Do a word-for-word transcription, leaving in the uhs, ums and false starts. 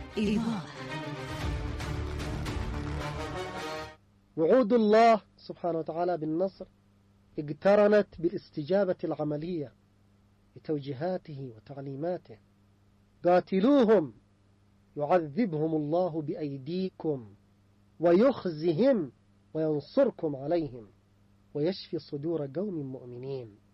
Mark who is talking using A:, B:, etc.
A: إضاءة.
B: وعود الله سبحانه وتعالى بالنصر اقترنت بالاستجابة العملية لتوجيهاته وتعليماته: قاتلوهم يعذبهم الله بأيديكم ويخزهم وينصركم عليهم ويشفي صدور قوم مؤمنين.